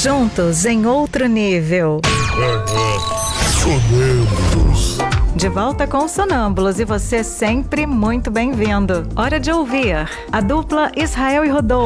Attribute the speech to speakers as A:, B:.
A: Juntos em outro nível.
B: Sonâmbulos.
A: De volta com Sonâmbulos e você sempre muito bem-vindo. Hora de ouvir a dupla Israel e Rodolfo.